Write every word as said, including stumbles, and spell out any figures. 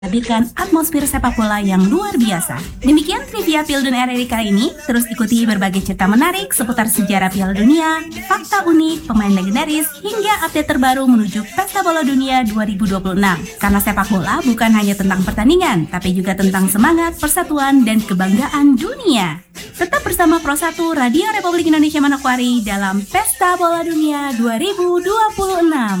menghadirkan atmosfer sepak bola yang luar biasa. Demikian trivia Piala Dunia R R I kali ini. Terus ikuti berbagai cerita menarik seputar sejarah Piala Dunia, fakta unik, pemain legendaris, hingga update terbaru menuju Pesta Bola Dunia dua ribu dua puluh enam. Karena sepak bola bukan hanya tentang pertandingan, tapi juga tentang semangat, persatuan, dan kebanggaan dunia. Tetap bersama Pro satu Radio Republik Indonesia Manokwari dalam Pesta Bola Dunia dua ribu dua puluh enam.